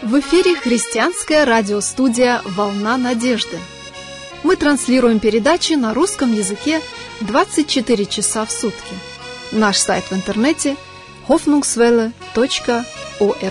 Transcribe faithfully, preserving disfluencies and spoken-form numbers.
В эфире христианская радиостудия «Волна надежды». Мы транслируем передачи на русском языке двадцать четыре часа в сутки. Наш сайт в интернете hoffnungswelle точка org.